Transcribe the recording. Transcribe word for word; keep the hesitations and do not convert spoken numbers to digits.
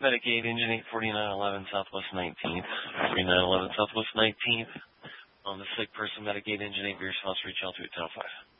Medicaid, engine eight forty-nine eleven, Southwest nineteenth. forty-nine eleven, Southwest nineteenth. On the sick person, Medicaid, engine eight, your response, reach out to eight ten oh five.